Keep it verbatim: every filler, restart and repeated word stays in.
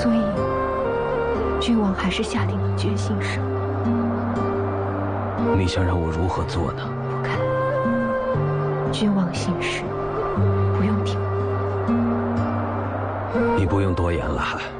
所以，君王还是下定了决心，是吗？ 你想让我如何做呢？ 不敢。君王行事，不用听我。 你不用多言了。